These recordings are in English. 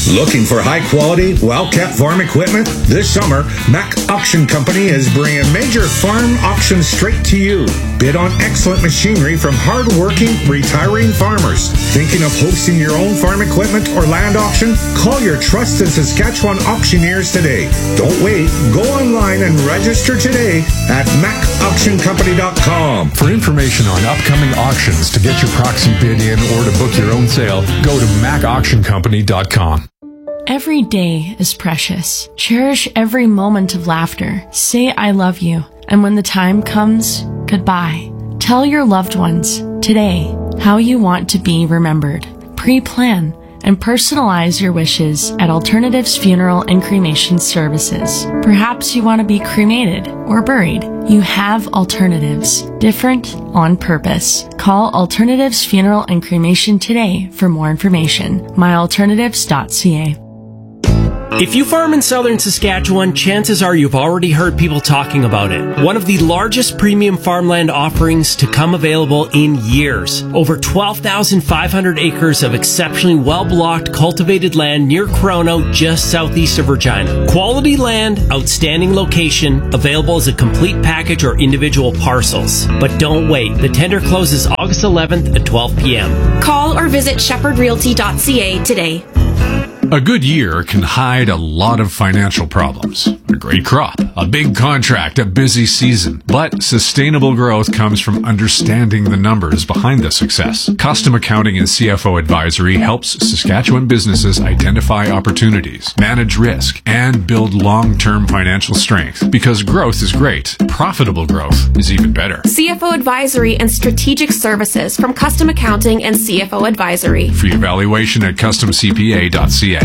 Looking for high-quality, well-kept farm equipment? This summer, Mac Auction Company is bringing major farm auctions straight to you. Bid on excellent machinery from hard-working, retiring farmers. Thinking of hosting your own farm equipment or land auction? Call your trusted Saskatchewan auctioneers today. Don't wait. Go online and register today at macauctioncompany.com. For information on upcoming auctions, to get your proxy bid in, or to book your own sale, go to macauctioncompany.com. Every day is precious. Cherish every moment of laughter. Say I love you. And when the time comes, goodbye. Tell your loved ones today how you want to be remembered. Pre-plan and personalize your wishes at Alternatives Funeral and Cremation Services. Perhaps you want to be cremated or buried. You have alternatives. Different on purpose. Call Alternatives Funeral and Cremation today for more information. myalternatives.ca. If you farm in southern Saskatchewan, chances are you've already heard people talking about it. One of the largest premium farmland offerings to come available in years. Over 12,500 acres of exceptionally well-blocked cultivated land near Corono, just southeast of Regina. Quality land, outstanding location, available as a complete package or individual parcels. But don't wait. The tender closes August 11th at 12 p.m. Call or visit shepherdrealty.ca today. A good year can hide a lot of financial problems. A great crop, a big contract, a busy season. But sustainable growth comes from understanding the numbers behind the success. Custom Accounting and CFO Advisory helps Saskatchewan businesses identify opportunities, manage risk, and build long-term financial strength. Because growth is great, profitable growth is even better. CFO Advisory and Strategic Services from Custom Accounting and CFO Advisory. Free evaluation at customcpa.ca.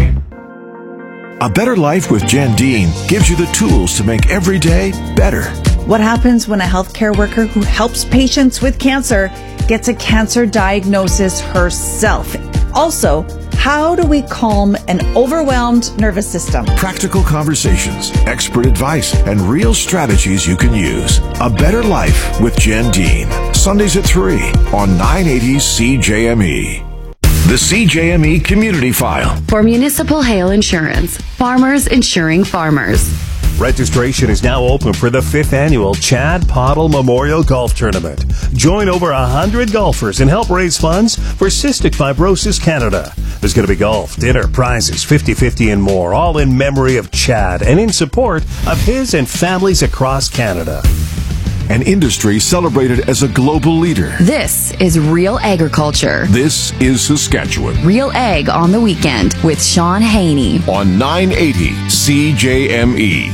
A Better Life with Jen Dean gives you the tools to make every day better. What happens when a healthcare worker who helps patients with cancer gets a cancer diagnosis herself? Also, how do we calm an overwhelmed nervous system? Practical conversations, expert advice, and real strategies you can use. A Better Life with Jen Dean. Sundays at 3 on 980 CJME. The CJME Community File. For Municipal Hail Insurance, farmers insuring farmers. Registration is now open for the 5th annual Chad Pottle Memorial Golf Tournament. Join over 100 golfers and help raise funds for Cystic Fibrosis Canada. There's going to be golf, dinner, prizes, 50-50 and more, all in memory of Chad and in support of his and families across Canada. An industry celebrated as a global leader. This is Real Agriculture. This is Saskatchewan. Real Ag on the Weekend with Sean Haney. On 980 CJME.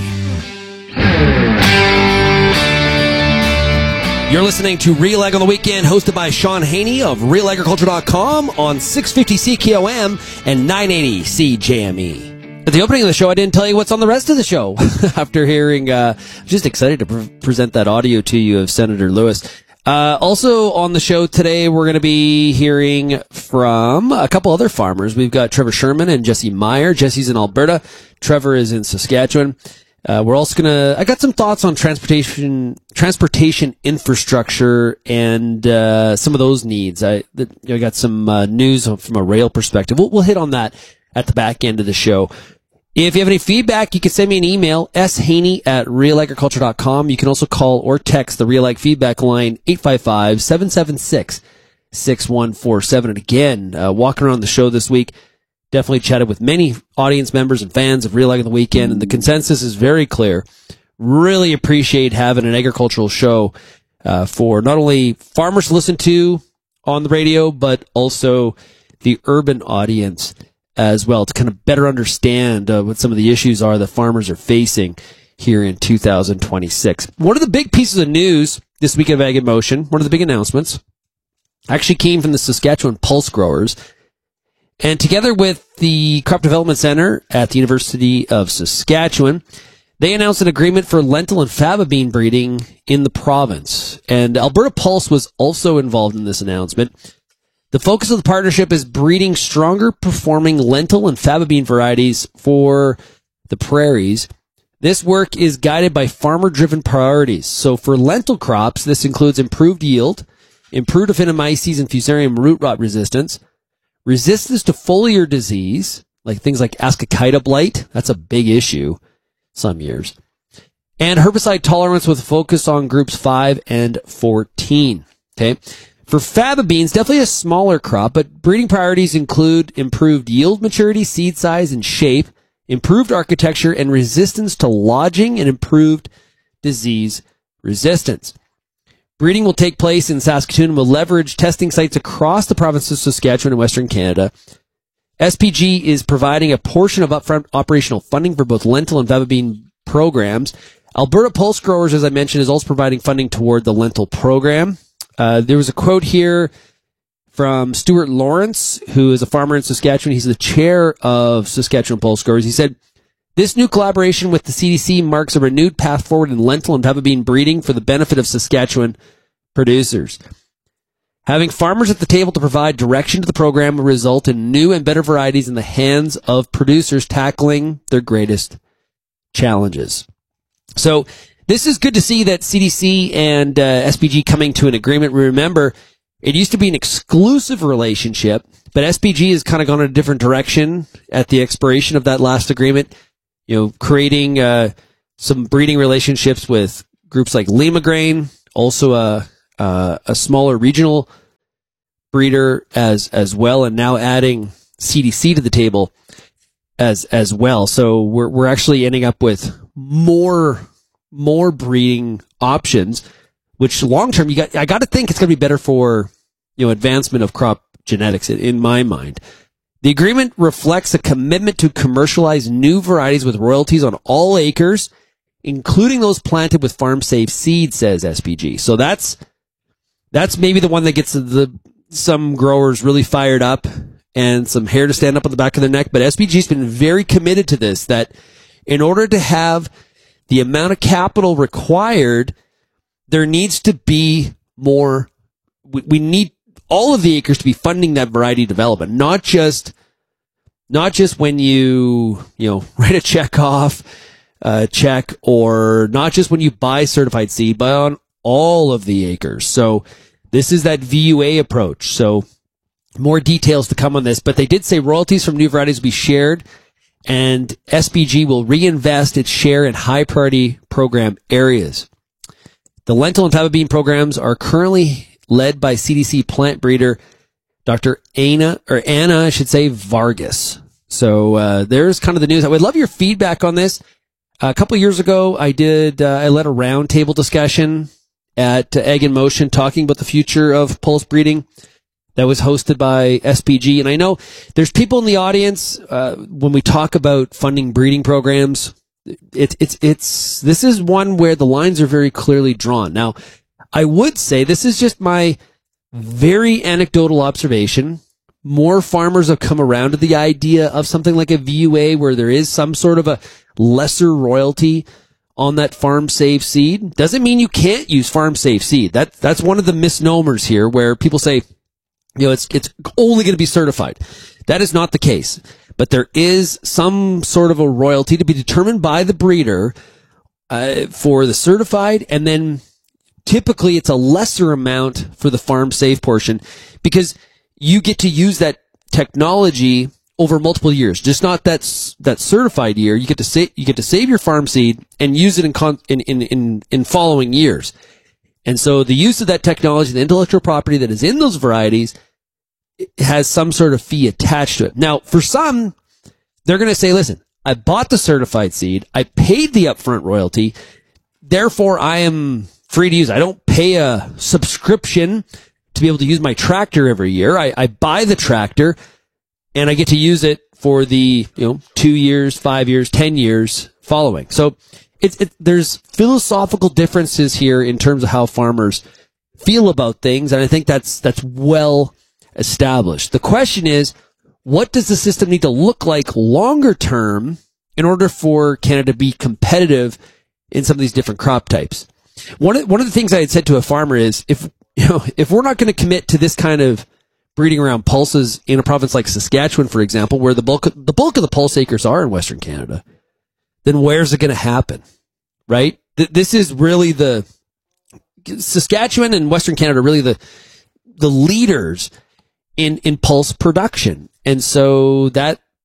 You're listening to Real Ag on the Weekend, hosted by Sean Haney of RealAgriculture.com on 650 CKOM and 980 CJME. At the opening of the show, I didn't tell you what's on the rest of the show. After hearing, I'm just excited to present that audio to you of Senator Lewis. Also on the show today, we're going to be hearing from a couple other farmers. We've got Trevor Sherman and Jesse Meyer. Jesse's in Alberta. Trevor is in Saskatchewan. We're also I got some thoughts on transportation infrastructure and some of those needs. I got some news from a rail perspective. We'll hit on that at the back end of the show. If you have any feedback, you can send me an email, shaney@realagriculture.com. You can also call or text the Real Ag feedback line, 855-776-6147. And again, walking around the show this week, definitely chatted with many audience members and fans of Real Ag on the Weekend, and the consensus is very clear. Really appreciate having an agricultural show for not only farmers to listen to on the radio, but also the urban audience as well, to kind of better understand what some of the issues are that farmers are facing here in 2026. One of the big pieces of news this week of Ag in Motion, one of the big announcements, actually came from the Saskatchewan Pulse Growers. And together with the Crop Development Center at the University of Saskatchewan, they announced an agreement for lentil and faba bean breeding in the province. And Alberta Pulse was also involved in this announcement. The focus of the partnership is breeding stronger performing lentil and faba bean varieties for the prairies. This work is guided by farmer-driven priorities. So for lentil crops, this includes improved yield, improved Aphanomyces and Fusarium root rot resistance to foliar disease, like things like Ascochyta blight. That's a big issue some years. And herbicide tolerance with a focus on groups 5 and 14. Okay. For faba beans, definitely a smaller crop, but breeding priorities include improved yield maturity, seed size, and shape, improved architecture and resistance to lodging, and improved disease resistance. Breeding will take place in Saskatoon and will leverage testing sites across the province of Saskatchewan and Western Canada. SPG is providing a portion of upfront operational funding for both lentil and faba bean programs. Alberta Pulse Growers, as I mentioned, is also providing funding toward the lentil program. There was a quote here from Stuart Lawrence, who is a farmer in Saskatchewan. He's the chair of Saskatchewan Pulse Growers. He said, "This new collaboration with the CDC marks a renewed path forward in lentil and faba bean breeding for the benefit of Saskatchewan producers. Having farmers at the table to provide direction to the program will result in new and better varieties in the hands of producers tackling their greatest challenges." So this is good to see that CDC and SPG coming to an agreement. Remember, it used to be an exclusive relationship, but SPG has kind of gone in a different direction at the expiration of that last agreement, creating some breeding relationships with groups like Lima Grain, also a smaller regional breeder as well, and now adding CDC to the table as well. So we're actually ending up with more breeding options, which long term I got to think it's going to be better for advancement of crop genetics in my mind. The agreement reflects a commitment to commercialize new varieties with royalties on all acres, including those planted with farm safe seed, says SPG. So that's maybe the one that gets some growers really fired up and some hair to stand up on the back of their neck. But SPG's been very committed to this, that in order to have the amount of capital required, there needs to be more. We need all of the acres to be funding that variety development, not just when you write a check off, or not just when you buy certified seed, but on all of the acres. So this is that VUA approach. So more details to come on this, but they did say royalties from new varieties will be shared, and SPG will reinvest its share in high priority program areas. The lentil and faba bean programs are currently led by CDC plant breeder Dr. Anna Vargas. So there's kind of the news. I would love your feedback on this. A couple of years ago, I led a roundtable discussion at Ag in Motion talking about the future of pulse breeding. That was hosted by SPG. And I know there's people in the audience, when we talk about funding breeding programs, this is one where the lines are very clearly drawn. Now, I would say this is just my very anecdotal observation. More farmers have come around to the idea of something like a VUA where there is some sort of a lesser royalty on that farm safe seed. Doesn't mean you can't use farm safe seed. That's one of the misnomers here, where people say, it's only going to be certified. That is not the case. But there is some sort of a royalty to be determined by the breeder for the certified, and then typically it's a lesser amount for the farm safe portion, because you get to use that technology over multiple years. Just not that certified year. You get to save your farm seed and use it in following years. And so the use of that technology, the intellectual property that is in those varieties, has some sort of fee attached to it. Now, for some, they're going to say, listen, I bought the certified seed, I paid the upfront royalty, therefore I am free to use. I don't pay a subscription to be able to use my tractor every year. I buy the tractor and I get to use it for the 2 years, 5 years, 10 years following. So there's philosophical differences here in terms of how farmers feel about things, and I think that's well established. The question is, what does the system need to look like longer term in order for Canada to be competitive in some of these different crop types? One of the things I had said to a farmer is, if we're not going to commit to this kind of breeding around pulses in a province like Saskatchewan, for example, where the bulk of the pulse acres are in Western Canada, then where's it going to happen? Right? This is really Saskatchewan and Western Canada are really the leaders in pulse production. And so that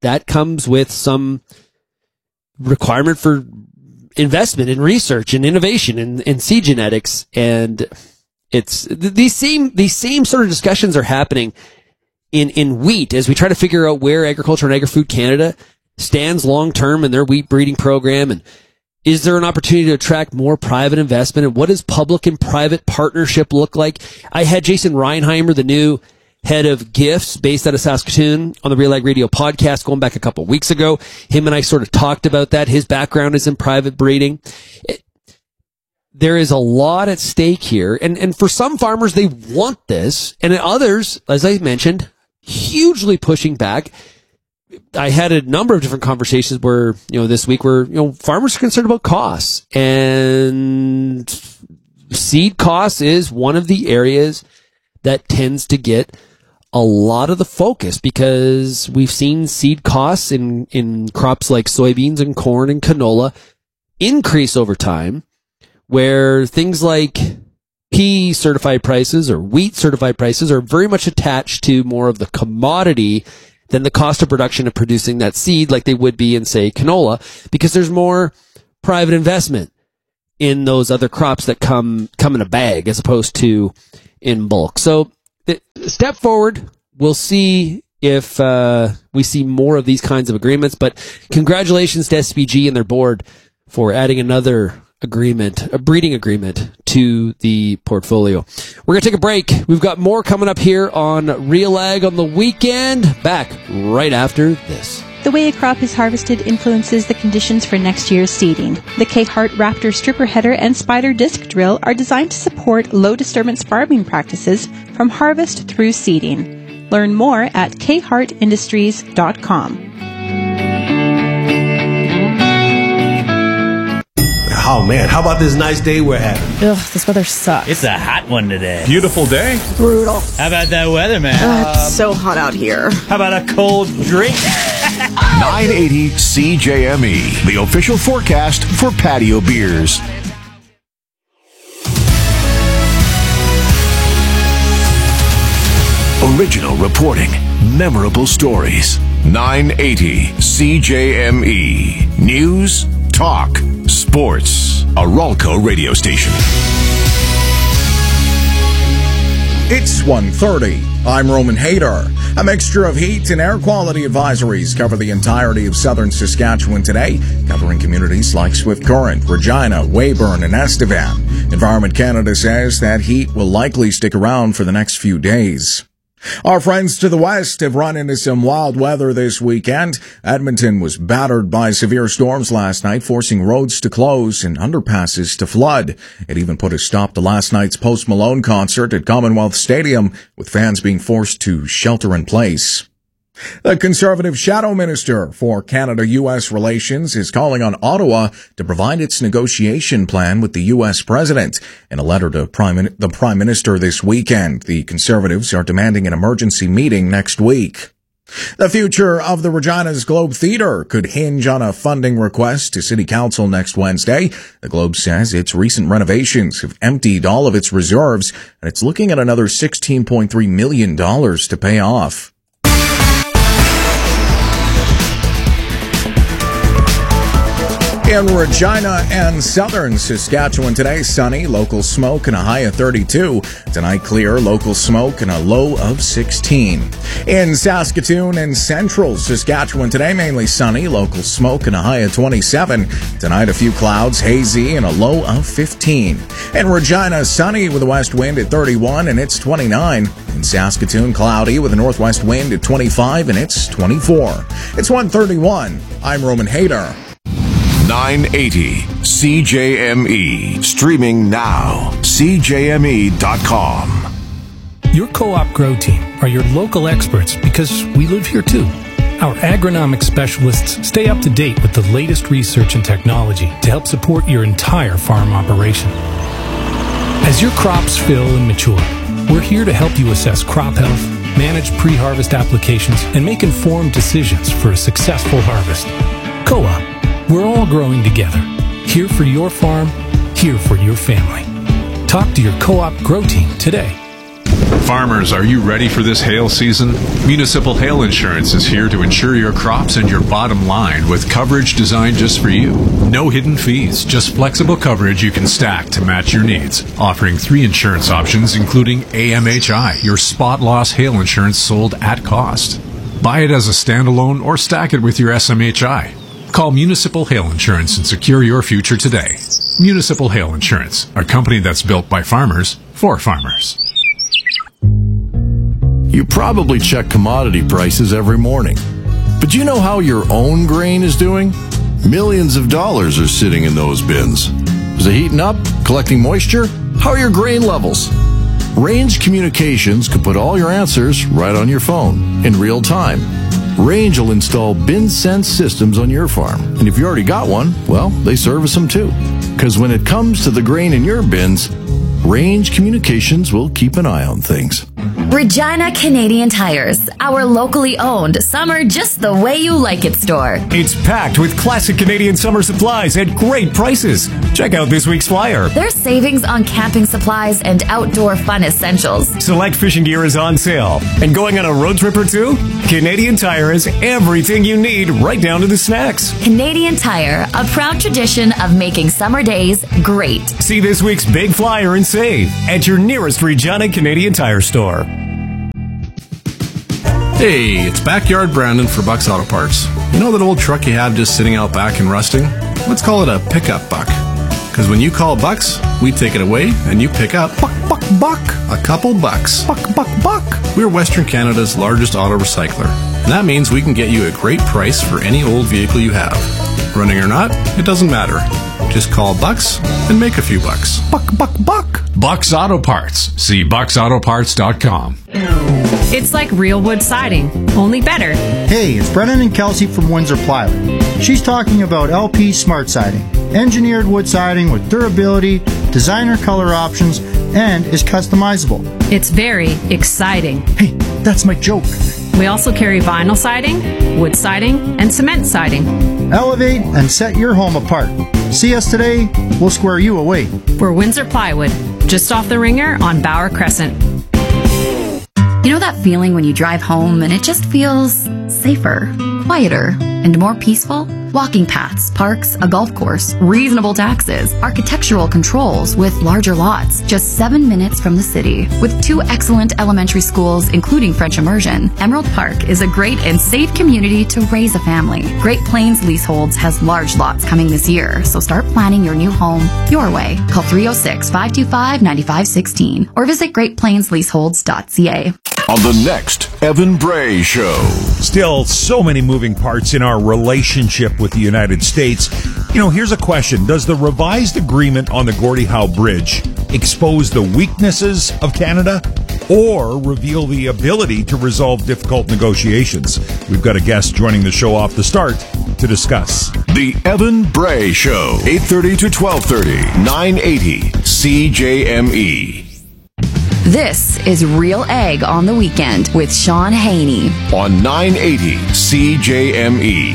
that comes with some requirement for investment in research and innovation in seed genetics. And it's these same sort of discussions are happening in wheat as we try to figure out where Agriculture and Agri-Food Canada stands long term in their wheat breeding program, and is there an opportunity to attract more private investment, and what does public and private partnership look like? I had Jason Reinheimer, the new head of gifts based out of Saskatoon, on the Real Ag Radio podcast going back a couple of weeks ago. Him and I sort of talked about that. His background is in private breeding. There is a lot at stake here. And for some farmers, they want this. And others, as I mentioned, hugely pushing back. I had a number of different conversations where, this week where, farmers are concerned about costs. And seed costs is one of the areas that tends to get a lot of the focus, because we've seen seed costs in crops like soybeans and corn and canola increase over time, where things like pea certified prices or wheat certified prices are very much attached to more of the commodity than the cost of production of producing that seed, like they would be in, say, canola, because there's more private investment in those other crops that come in a bag as opposed to in bulk. So step forward. We'll see if we see more of these kinds of agreements, but congratulations to SPG and their board for adding another agreement, a breeding agreement, to the portfolio. We're going to take a break. We've got more coming up here on Real Ag on the Weekend. Back right after this. The way a crop is harvested influences the conditions for next year's seeding. The K-Hart Raptor Stripper Header and Spider Disc Drill are designed to support low-disturbance farming practices from harvest through seeding. Learn more at khartindustries.com. Oh man, how about this nice day we're having? Ugh, this weather sucks. It's a hot one today. Beautiful day. Brutal. How about that weather, man? It's so hot out here. How about a cold drink? 980 CJME, the official forecast for patio beers. Original reporting, memorable stories. 980 CJME. News, talk, sports. A Ralco radio station. It's 1:30. I'm Roman Hayter. A mixture of heat and air quality advisories cover the entirety of southern Saskatchewan today, covering communities like Swift Current, Regina, Weyburn, and Estevan. Environment Canada says that heat will likely stick around for the next few days. Our friends to the west have run into some wild weather this weekend. Edmonton was battered by severe storms last night, forcing roads to close and underpasses to flood. It even put a stop to last night's Post Malone concert at Commonwealth Stadium, with fans being forced to shelter in place. The Conservative Shadow Minister for Canada-U.S. relations is calling on Ottawa to provide its negotiation plan with the U.S. President. In a letter to the Prime Minister this weekend, the Conservatives are demanding an emergency meeting next week. The future of the Regina's Globe Theatre could hinge on a funding request to City Council next Wednesday. The Globe says its recent renovations have emptied all of its reserves, and it's looking at another $16.3 million to pay off. In Regina and southern Saskatchewan today, sunny, local smoke and a high of 32. Tonight, clear, local smoke and a low of 16. In Saskatoon and central Saskatchewan today, mainly sunny, local smoke and a high of 27. Tonight, a few clouds, hazy and a low of 15. In Regina, sunny with a west wind at 31 and it's 29. In Saskatoon, cloudy with a northwest wind at 25 and it's 24. It's 1:31. I'm Roman Hayter. 980 CJME. Streaming now. CJME.com. Your Co-op Grow Team are your local experts because we live here too. Our agronomic specialists stay up to date with the latest research and technology to help support your entire farm operation. As your crops fill and mature, we're here to help you assess crop health, manage pre-harvest applications, and make informed decisions for a successful harvest. Co-op. We're all growing together. Here for your farm, here for your family. Talk to your Co-op Grow Team today. Farmers, are you ready for this hail season? Municipal Hail Insurance is here to insure your crops and your bottom line with coverage designed just for you. No hidden fees, just flexible coverage you can stack to match your needs. Offering 3 insurance options, including AMHI, your spot loss hail insurance sold at cost. Buy it as a standalone or stack it with your SMHI. Call Municipal Hail Insurance and secure your future today. Municipal Hail Insurance, a company that's built by farmers for farmers. You probably check commodity prices every morning. But do you know how your own grain is doing? Millions of dollars are sitting in those bins. Is it heating up? Collecting moisture? How are your grain levels? Range Communications can put all your answers right on your phone in real time. Range will install BinSense systems on your farm. And if you already got one, well, they service them too. Because when it comes to the grain in your bins, Range Communications will keep an eye on things. Regina Canadian Tires, our locally owned summer just the way you like it store. It's packed with classic Canadian summer supplies at great prices. Check out this week's flyer. There's savings on camping supplies and outdoor fun essentials. Select fishing gear is on sale. And going on a road trip or two? Canadian Tire has everything you need, right down to the snacks. Canadian Tire, a proud tradition of making summer days great. See this week's big flyer and save at your nearest Regina Canadian Tire store. Hey, it's Backyard Brandon for Buck's Auto Parts. You know that old truck you have just sitting out back and rusting? Let's call it a pickup buck. Because when you call Bucks, we take it away and you pick up buck, a couple bucks. Buck. We're Western Canada's largest auto recycler. And that means we can get you a great price for any old vehicle you have. Running or not, it doesn't matter. Just call Bucks and make a few bucks. Buck. Bucks Auto Parts. See bucksautoparts.com. It's like real wood siding, only better. Hey, it's Brennan and Kelsey from Windsor Plywood. She's talking about LP Smart Siding. Engineered wood siding with durability, designer color options, and is customizable. It's very exciting. Hey, that's my joke. We also carry vinyl siding, wood siding, and cement siding. Elevate and set your home apart. See us today, we'll square you away. We're Windsor Plywood, just off the Ringer on Bauer Crescent. You know that feeling when you drive home and it just feels safer, quieter, and more peaceful? Walking paths, parks, a golf course, reasonable taxes, architectural controls with larger lots, just 7 minutes from the city. With 2 excellent elementary schools, including French immersion, Emerald Park is a great and safe community to raise a family. Great Plains Leaseholds has large lots coming this year, so start planning your new home your way. Call 306-525-9516 or visit greatplainsleaseholds.ca. On the next Evan Bray Show. Still so many moving parts in our relationship with the United States. You know, here's a question. Does the revised agreement on the Gordie Howe Bridge expose the weaknesses of Canada or reveal the ability to resolve difficult negotiations? We've got a guest joining the show off the start to discuss. The Evan Bray Show, 8:30 to 12:30, 980 CJME. This is Real Egg on the Weekend with Sean Haney on 980 CJME.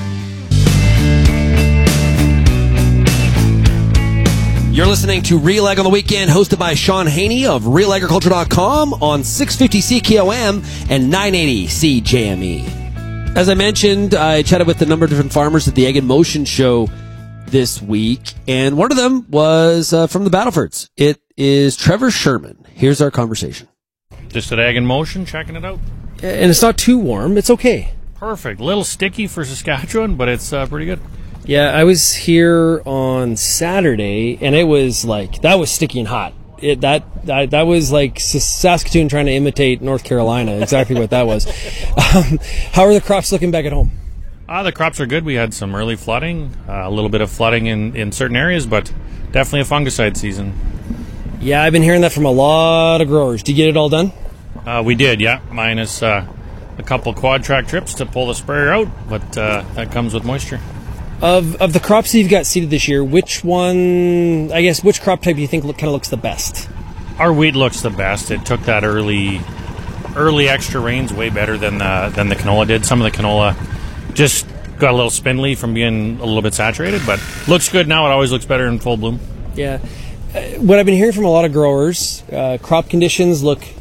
You're listening to Real Egg on the Weekend, hosted by Sean Haney of RealAgriculture.com on 650 CKOM and 980 CJME. As I mentioned, I chatted with a number of different farmers at the Egg in Motion show this week, and one of them was from the Battlefords. It is Trevor Sherman. Here's our conversation. Just at Egg in Motion, checking it out. And it's not too warm. It's okay. Perfect. A little sticky for Saskatchewan, but it's pretty good. Yeah, I was here on Saturday, and it was like, that was sticky and hot. That was like Saskatoon trying to imitate North Carolina. Exactly what that was. How are the crops looking back at home? The crops are good. We had some early flooding, a little bit of flooding in certain areas, but definitely a fungicide season. Yeah, I've been hearing that from a lot of growers. Did you get it all done? We did, yeah. Minus a couple quad track trips to pull the sprayer out, but that comes with moisture. Of the crops that you've got seeded this year, which crop type do you think kind of looks the best? Our wheat looks the best. It took that early extra rains way better than the canola did. Some of the canola just got a little spindly from being a little bit saturated, but looks good now. It always looks better in full bloom. Yeah. What I've been hearing from a lot of growers, crop conditions look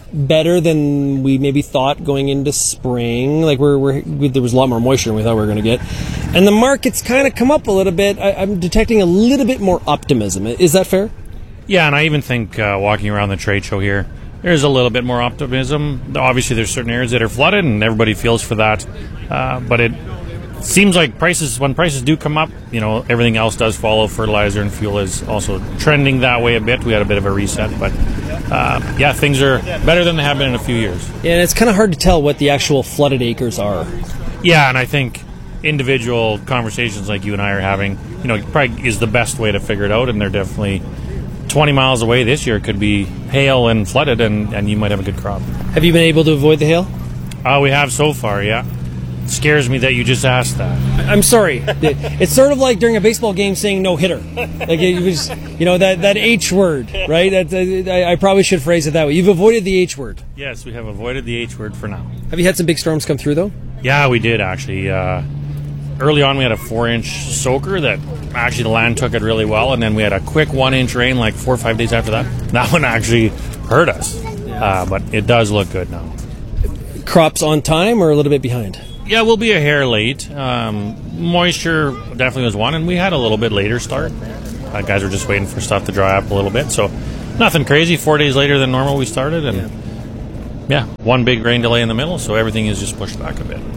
better than we maybe thought going into spring. Like there was a lot more moisture than we thought we were going to get. And the market's kind of come up a little bit. I'm detecting a little bit more optimism. Is that fair? Yeah, and I even think walking around the trade show here, there's a little bit more optimism. Obviously, there's certain areas that are flooded, and everybody feels for that. But it seems like when prices do come up, everything else does follow. Fertilizer and fuel is also trending that way a bit. We had a bit of a reset, but things are better than they have been in a few years. Yeah, and it's kind of hard to tell what the actual flooded acres are. Yeah, and I think individual conversations like you and I are having, probably is the best way to figure it out, and they're definitely 20 miles away this year could be hail and flooded, and you might have a good crop. Have you been able to avoid the hail? We have so far, yeah. It scares me that you just asked that. I'm sorry. It's sort of like during a baseball game saying no hitter. Like it was, that H word, right? I probably should phrase it that way. You've avoided the H word. Yes, we have avoided the H word for now. Have you had some big storms come through, though? Yeah, we did, actually. Early on, we had a 4-inch soaker that actually the land took it really well, and then we had a quick 1-inch rain like 4 or 5 days after that. That one actually hurt us, but it does look good now. Crops on time or a little bit behind? Yeah, we'll be a hair late. Moisture definitely was one, and we had a little bit later start. Guys were just waiting for stuff to dry up a little bit, so nothing crazy. 4 days later than normal we started, and one big rain delay in the middle, so everything is just pushed back a bit.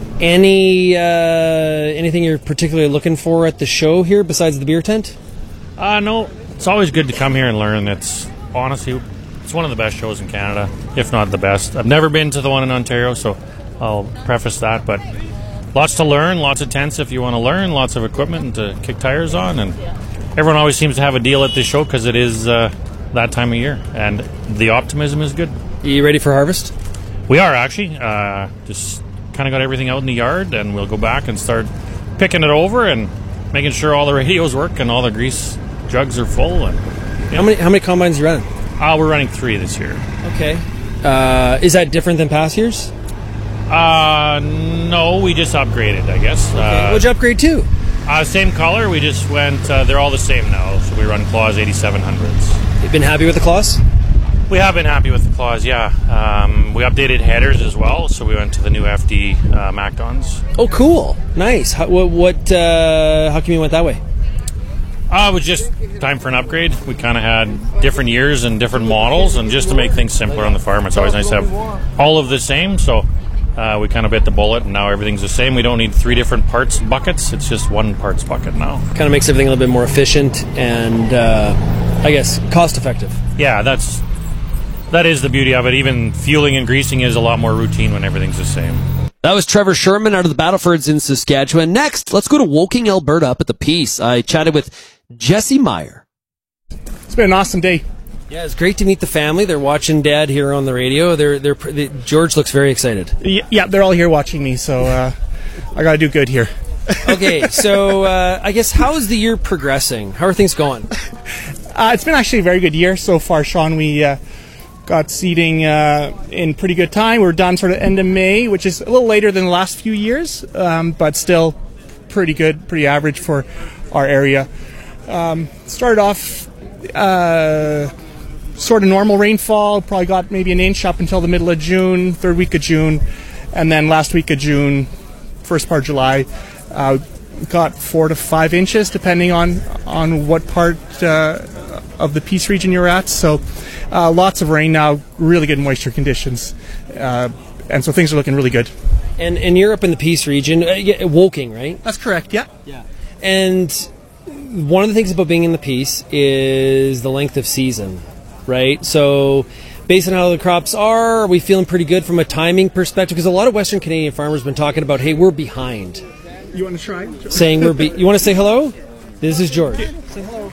Anything you're particularly looking for at the show here besides the beer tent? No, it's always good to come here and learn. It's honestly, it's one of the best shows in Canada, if not the best. I've never been to the one in Ontario, so I'll preface that, but lots to learn, lots of tents if you want to learn, lots of equipment to kick tires on, and everyone always seems to have a deal at this show because it is that time of year, and the optimism is good. Are you ready for harvest? We are actually. Just kind of got everything out in the yard, and we'll go back and start picking it over and making sure all the radios work and all the grease jugs are full. And How many combines are you running? We're running 3 this year. Okay. Is that different than past years? No, we just upgraded, I guess. Okay. What'd you upgrade to? Same color. We just went. They're all the same now, so we run Claws 8700s. You've been happy with the Claws? We have been happy with the Claws, yeah. We updated headers as well, so we went to the new FD Macdons. Oh, cool. Nice. How come you went that way? It was just time for an upgrade. We kind of had different years and different models, and just to make things simpler on the farm, it's always nice to have all of the same, so we kind of bit the bullet, and now everything's the same. We don't need 3 different parts buckets. It's just 1 parts bucket now. Kind of makes everything a little bit more efficient and, I guess, cost-effective. Yeah, that is the beauty of it. Even fueling and greasing is a lot more routine when everything's the same. That was Trevor Sherman out of the Battlefords in Saskatchewan. Next, let's go to Woking, Alberta, up at the Peace. I chatted with Jesse Meyer. It's been an awesome day. Yeah, it's great to meet the family. They're watching Dad here on the radio. George looks very excited. Yeah, they're all here watching me, so I got to do good here. Okay, so I guess how is the year progressing? How are things going? It's been actually a very good year so far, Sean. We got seeding in pretty good time. We're done sort of end of May, which is a little later than the last few years, but still pretty good, pretty average for our area. Started off sort of normal rainfall, probably got maybe an inch up until the middle of June, 3rd week of June, and then last week of June, first part of July, got 4 to 5 inches depending on what part of the Peace region you're at. So lots of rain now, really good moisture conditions, and so things are looking really good. And you're up in the Peace region, Woking, right? That's correct, yeah. And one of the things about being in the Peace is the length of season, right? So based on how the crops are we feeling pretty good from a timing perspective? Because a lot of Western Canadian farmers have been talking about, hey, we're behind. You want to try? Saying you want to say hello? This is George. Say hello.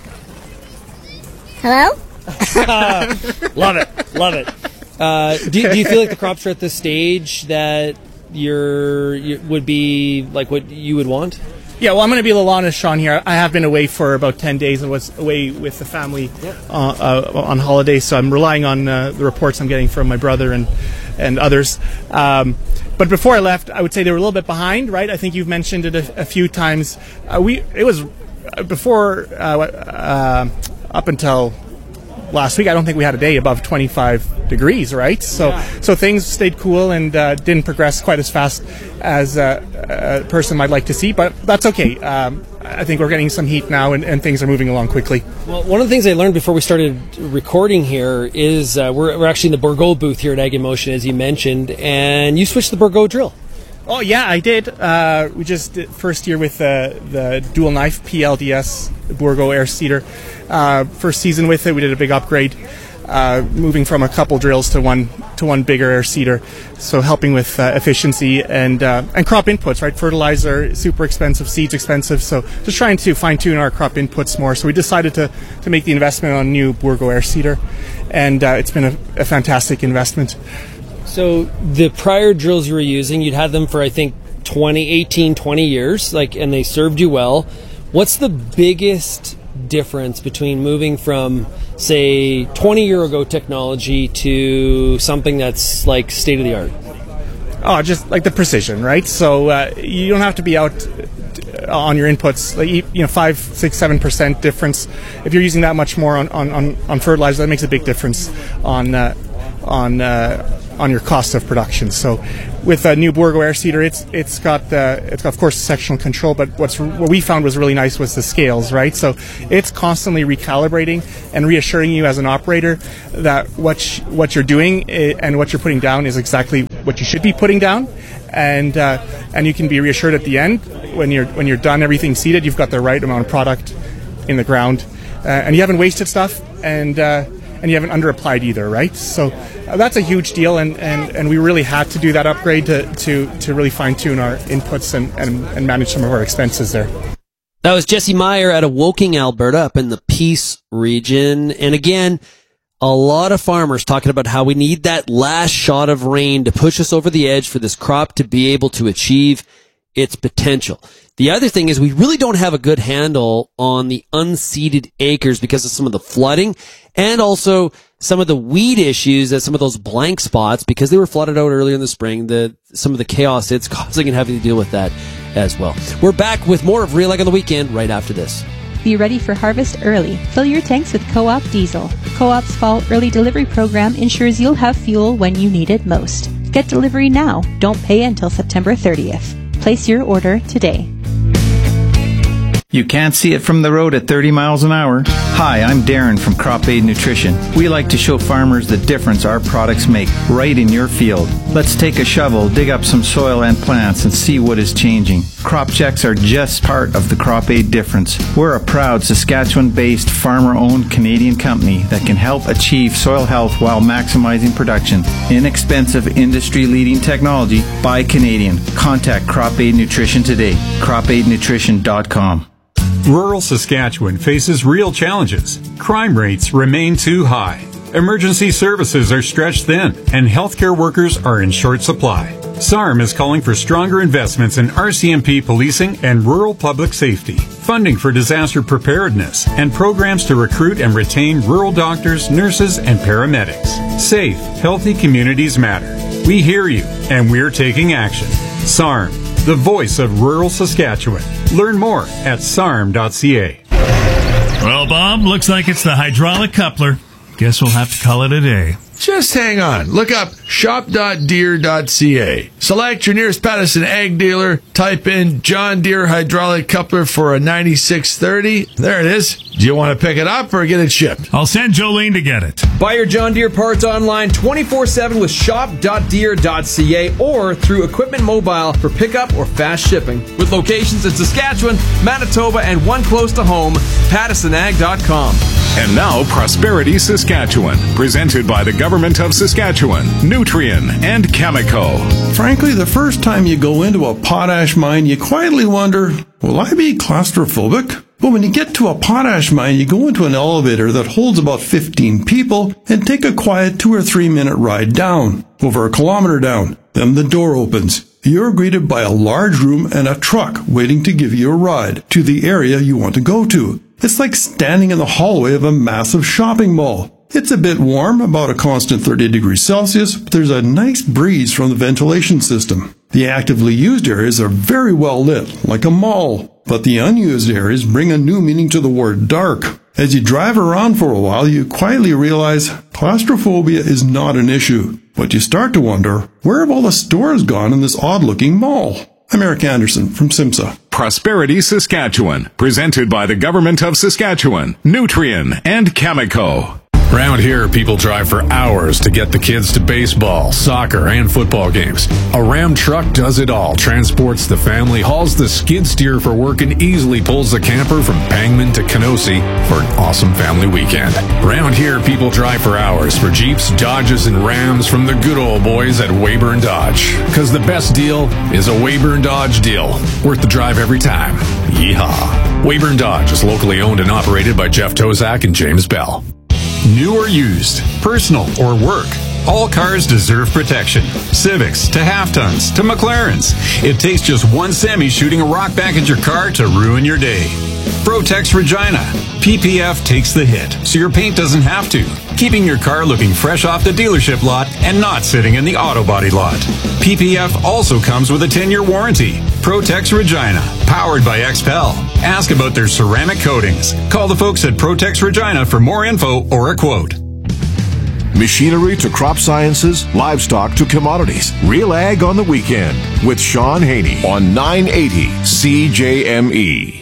Hello? Love it. Do you feel like the crops are at the stage that you would be like what you would want? Yeah, well, I'm going to be a little honest, Sean, here. I have been away for about 10 days. I was away with the family on holiday, so I'm relying on the reports I'm getting from my brother and others. But before I left, I would say they were a little bit behind, right? I think you've mentioned it a few times. It was before, up until last week, I don't think we had a day above 25 degrees, right? So things stayed cool and didn't progress quite as fast as a person might like to see, but that's okay. I think we're getting some heat now and things are moving along quickly. Well, one of the things I learned before we started recording here is we're actually in the Bourgault booth here at Ag in Motion, as you mentioned, and you switched the Bourgault drill. Oh, yeah, I did. We just did first year with the dual knife PLDS Bourgault air seeder. First season with it, we did a big upgrade, moving from a couple drills to one bigger air seeder. So helping with efficiency and crop inputs, right? Fertilizer, super expensive, seeds expensive. So just trying to fine tune our crop inputs more. So we decided to make the investment on a new Bourgault air seeder, and it's been a fantastic investment. So the prior drills you were using, you'd had them for, I think, 20 years, and they served you well. What's the biggest difference between moving from, say, 20-year-ago technology to something that's like state-of-the-art? Oh, just like the precision, right? So you don't have to be out on your inputs, 5, 6, 7% difference. If you're using that much more on fertilizer, that makes a big difference on your cost of production. So with a new Bourgault air seeder, it's got of course sectional control, but what we found was really nice was the scales, right? So it's constantly recalibrating and reassuring you as an operator that what you're doing and what you're putting down is exactly what you should be putting down, and you can be reassured at the end when you're done, everything seeded, you've got the right amount of product in the ground, and you haven't wasted stuff, and you haven't underapplied either, right? So that's a huge deal, and we really had to do that upgrade to really fine-tune our inputs and manage some of our expenses there. That was Jesse Meyer out of Woking, Alberta, up in the Peace region. And again, a lot of farmers talking about how we need that last shot of rain to push us over the edge for this crop to be able to achieve its potential. The other thing is we really don't have a good handle on the unseeded acres because of some of the flooding and also some of the weed issues at some of those blank spots because they were flooded out earlier in the spring. Some of the chaos it's causing and having to deal with that as well. We're back with more of Real Ag on the Weekend right after this. Be ready for harvest early. Fill your tanks with Co-op diesel. Co-op's fall early delivery program ensures you'll have fuel when you need it most. Get delivery now. Don't pay until September 30th. Place your order today. You can't see it from the road at 30 miles an hour. Hi, I'm Darren from Crop Aid Nutrition. We like to show farmers the difference our products make right in your field. Let's take a shovel, dig up some soil and plants, and see what is changing. Crop checks are just part of the Crop Aid difference. We're a proud Saskatchewan-based, farmer-owned Canadian company that can help achieve soil health while maximizing production. Inexpensive, industry-leading technology by Canadian. Contact Crop Aid Nutrition today. CropAidNutrition.com. Rural Saskatchewan faces real challenges. Crime rates remain too high. Emergency services are stretched thin, and healthcare workers are in short supply. SARM is calling for stronger investments in RCMP policing and rural public safety, funding for disaster preparedness, and programs to recruit and retain rural doctors, nurses, and paramedics. Safe, healthy communities matter. We hear you, and we're taking action. SARM, the voice of rural Saskatchewan. Learn more at sarm.ca. Well, Bob, looks like it's the hydraulic coupler. Guess we'll have to call it a day. Just hang on. Look up shop.deere.ca. Select your nearest Patterson ag dealer. Type in John Deere hydraulic coupler for a 9630. There it is. Do you want to pick it up or get it shipped? I'll send Jolene to get it. Buy your John Deere parts online 24/7 with shop.deere.ca or through Equipment Mobile for pickup or fast shipping. With locations in Saskatchewan, Manitoba, and one close to home, PattersonAg.com. And now, Prosperity Saskatchewan, presented by the Government of Saskatchewan, Nutrien, and Cameco. Frankly, the first time you go into a potash mine, you quietly wonder, will I be claustrophobic? But when you get to a potash mine, you go into an elevator that holds about 15 people and take a quiet 2 or 3 minute ride down, over a kilometer down. Then the door opens. You're greeted by a large room and a truck waiting to give you a ride to the area you want to go to. It's like standing in the hallway of a massive shopping mall. It's a bit warm, about a constant 30 degrees Celsius, but there's a nice breeze from the ventilation system. The actively used areas are very well lit, like a mall, but the unused areas bring a new meaning to the word dark. As you drive around for a while, you quietly realize claustrophobia is not an issue. But you start to wonder, where have all the stores gone in this odd-looking mall? I'm Eric Anderson from SIMSA. Prosperity Saskatchewan, presented by the Government of Saskatchewan, Nutrien, and Cameco. Around here, people drive for hours to get the kids to baseball, soccer, and football games. A Ram truck does it all, transports the family, hauls the skid steer for work, and easily pulls the camper from Pangman to Kenosi for an awesome family weekend. Around here, people drive for hours for Jeeps, Dodges, and Rams from the good old boys at Weyburn Dodge. Because the best deal is a Weyburn Dodge deal. Worth the drive every time. Yeehaw. Weyburn Dodge is locally owned and operated by Jeff Tozak and James Bell. New or used, personal or work, all cars deserve protection. Civics to half-tons to McLarens. It takes just one semi shooting a rock back at your car to ruin your day. Protex Regina. PPF takes the hit, so your paint doesn't have to, keeping your car looking fresh off the dealership lot and not sitting in the auto body lot. PPF also comes with a 10-year warranty. Protex Regina, powered by XPEL. Ask about their ceramic coatings. Call the folks at Protex Regina for more info or a quote. Machinery to crop sciences, livestock to commodities. Real Ag on the Weekend with Sean Haney on 980 CJME.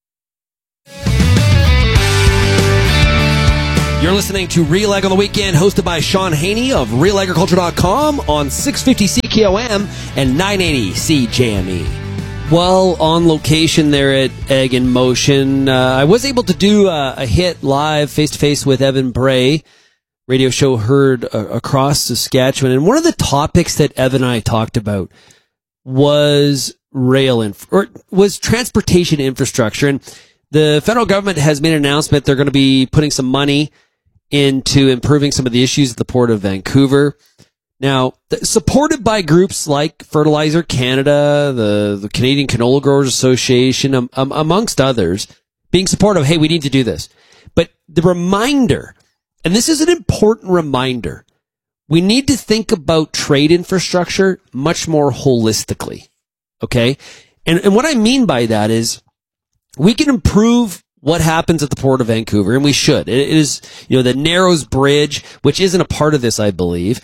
You're listening to Real Ag on the Weekend, hosted by Sean Haney of RealAgriculture.com on 650 CKOM and 980 CJME. Well, on location there at Ag in Motion, I was able to do a hit live face-to-face with Evan Bray, radio show heard across Saskatchewan. And one of the topics that Evan and I talked about was was transportation infrastructure. And the federal government has made an announcement they're going to be putting some money into improving some of the issues at the Port of Vancouver. Now, supported by groups like Fertilizer Canada, the Canadian Canola Growers Association, amongst others, being supportive, hey, we need to do this. But the reminder, and this is an important reminder, we need to think about trade infrastructure much more holistically, okay? And what I mean by that is we can improve what happens at the Port of Vancouver, and we should. It is, the Narrows Bridge, which isn't a part of this, I believe.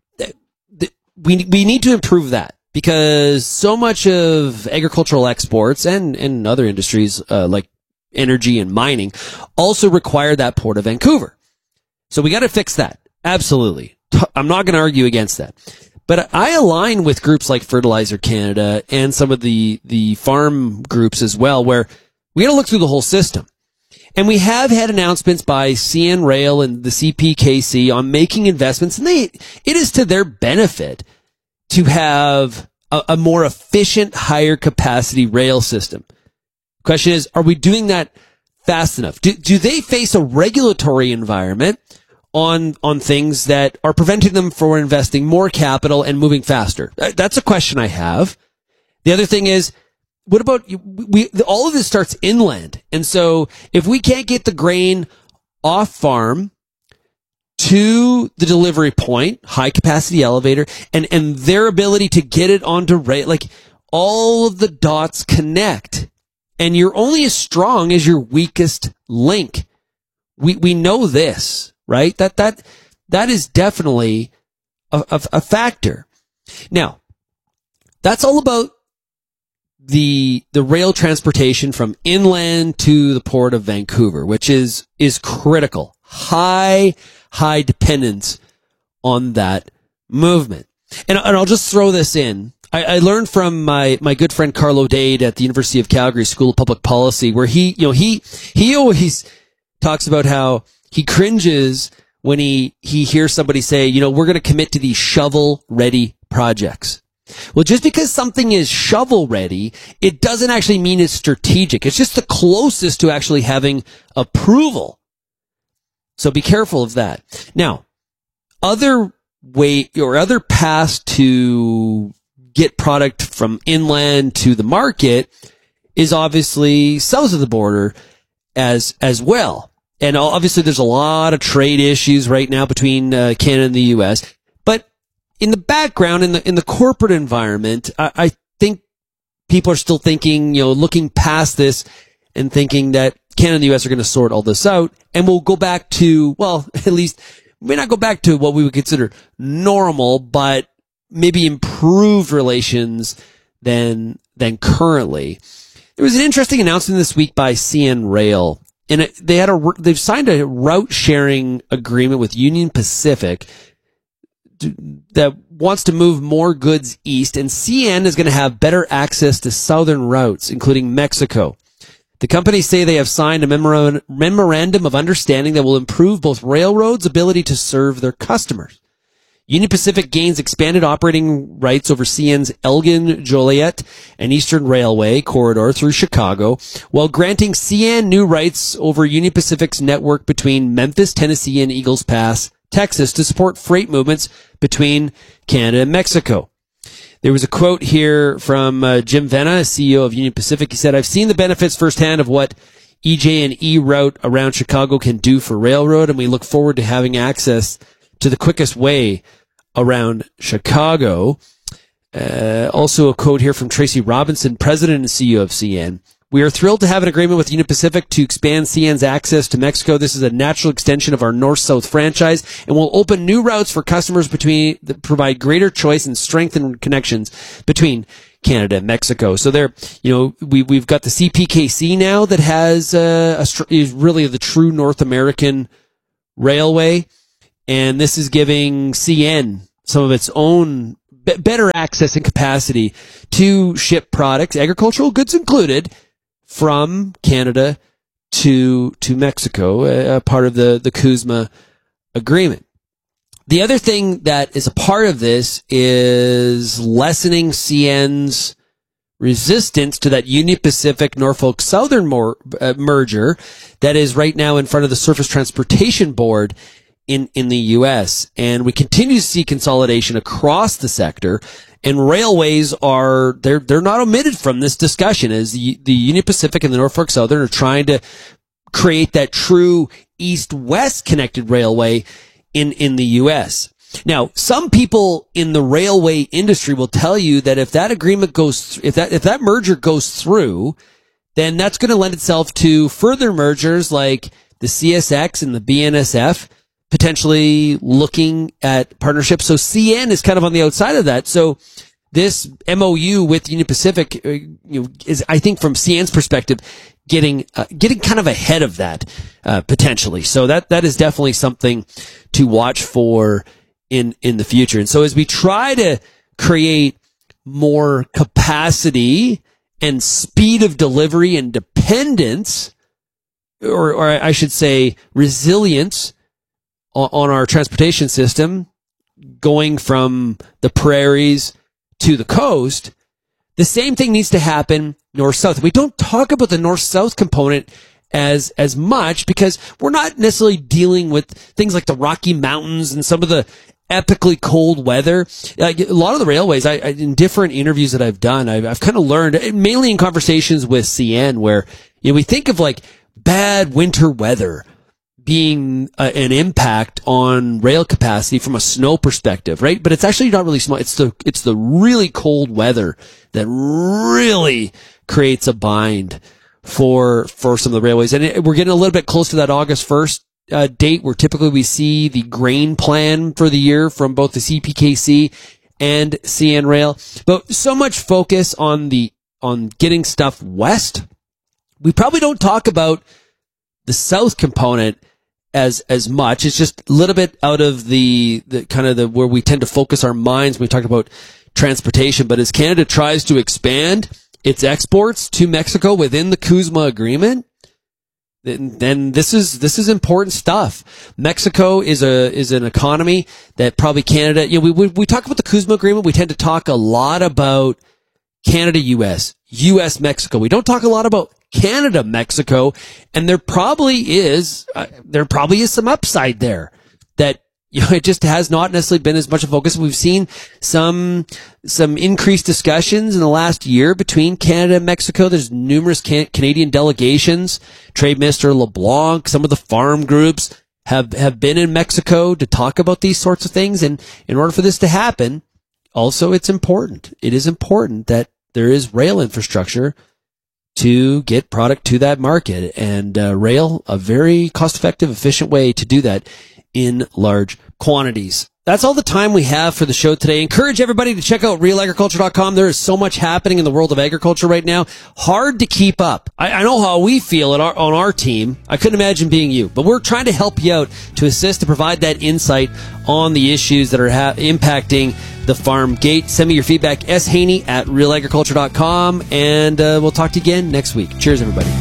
We need to improve that because so much of agricultural exports and other industries like energy and mining also require that Port of Vancouver. So we got to fix that. Absolutely. I'm not going to argue against that. But I align with groups like Fertilizer Canada and some of the farm groups as well, where we got to look through the whole system. And we have had announcements by CN Rail and the CPKC on making investments, and it is to their benefit to have a more efficient, higher capacity rail system. Question is, are we doing that fast enough? Do they face a regulatory environment on things that are preventing them from investing more capital and moving faster? That's a question I have. The other thing is, what about all of this starts inland. And so if we can't get the grain off farm to the delivery point, high capacity elevator, and their ability to get it onto rail, like all of the dots connect, and you're only as strong as your weakest link. We know this, right? That is definitely a factor. Now, that's all about the rail transportation from inland to the Port of Vancouver, which is critical. High dependence on that movement. And I'll just throw this in. I learned from my good friend Carlo Dade at the University of Calgary School of Public Policy, where he always talks about how he cringes when he hears somebody say, we're going to commit to these shovel-ready projects. Well, just because something is shovel-ready, it doesn't actually mean it's strategic. It's just the closest to actually having approval. So be careful of that. Now, other paths to get product from inland to the market is obviously south of the border as well. And obviously there's a lot of trade issues right now between Canada and the U.S., in the background, in the corporate environment, I think people are still thinking, looking past this, and thinking that Canada and the U.S. are going to sort all this out, and we'll go back to, well, at least, we may not go back to what we would consider normal, but maybe improved relations than currently. There was an interesting announcement this week by CN Rail, and they've signed a route sharing agreement with Union Pacific that wants to move more goods east, and CN is going to have better access to southern routes, including Mexico. The companies say they have signed a memorandum of understanding that will improve both railroads' ability to serve their customers. Union Pacific gains expanded operating rights over CN's Elgin, Joliet, and Eastern Railway corridor through Chicago, while granting CN new rights over Union Pacific's network between Memphis, Tennessee, and Eagles Pass, Texas, to support freight movements between Canada and Mexico. There was a quote here from Jim Vena, CEO of Union Pacific. He said, "I've seen the benefits firsthand of what EJ&E route around Chicago can do for railroad, and we look forward to having access to the quickest way around Chicago." Also a quote here from Tracy Robinson, President and CEO of CN. "We are thrilled to have an agreement with Union Pacific to expand CN's access to Mexico. This is a natural extension of our North-South franchise and will open new routes for customers that provide greater choice and strengthen connections between Canada and Mexico." So there, we've got the CPKC now that has is really the true North American railway, and this is giving CN some of its own better access and capacity to ship products, agricultural goods included, from Canada to Mexico, a part of the CUSMA agreement. The other thing that is a part of this is lessening CN's resistance to that Union Pacific Norfolk Southern merger that is right now in front of the Surface Transportation Board in the U.S. And we continue to see consolidation across the sector. And railways they're not omitted from this discussion, as the Union Pacific and the Norfolk Southern are trying to create that true east-west connected railway in the U.S. Now, some people in the railway industry will tell you that if that agreement if that merger goes through, then that's going to lend itself to further mergers like the CSX and the BNSF, potentially looking at partnerships. So CN is kind of on the outside of that. So this MOU with Union Pacific, is, I think, from CN's perspective, getting kind of ahead of that, potentially. So that is definitely something to watch for in the future. And so as we try to create more capacity and speed of delivery and dependence, or I should say resilience, on our transportation system, going from the prairies to the coast, the same thing needs to happen north-south. We don't talk about the north-south component as much because we're not necessarily dealing with things like the Rocky Mountains and some of the epically cold weather. A lot of the railways, in different interviews that I've done, I've kind of learned, mainly in conversations with CN, where we think of like bad winter weather being an impact on rail capacity from a snow perspective, right? But it's actually not really snow. It's the really cold weather that really creates a bind for some of the railways. And we're getting a little bit close to that August 1st date where typically we see the grain plan for the year from both the CPKC and CN Rail. But so much focus on getting stuff west. We probably don't talk about the south component as much. It's just a little bit out of the kind of the where we tend to focus our minds when we talk about transportation. But as Canada tries to expand its exports to Mexico within the CUSMA agreement, then this is important stuff. Mexico is an economy that probably Canada, we talk about the CUSMA agreement, we tend to talk a lot about Canada, US, Mexico. We don't talk a lot about Canada, Mexico, and there probably is some upside there that it just has not necessarily been as much a focus. We've seen some increased discussions in the last year between Canada and Mexico. There's numerous Canadian delegations. Trade Minister LeBlanc, some of the farm groups have been in Mexico to talk about these sorts of things. And in order for this to happen, also it is important that there is rail infrastructure to get product to that market. And rail, a very cost-effective, efficient way to do that in large quantities. That's all the time we have for the show today. Encourage everybody to check out realagriculture.com. There is so much happening in the world of agriculture right now. Hard to keep up. I know how we feel on our team. I couldn't imagine being you. But we're trying to help you out to assist to provide that insight on the issues that are impacting the farm gate. Send me your feedback, shaney@realagriculture.com. And we'll talk to you again next week. Cheers, everybody.